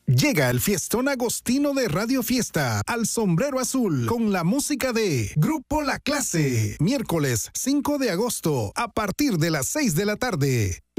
Llega el fiestón agostino de Radio Fiesta al Sombrero Azul con la música de Grupo La Clase. Miércoles 5 de agosto a partir de las 6 de la tarde.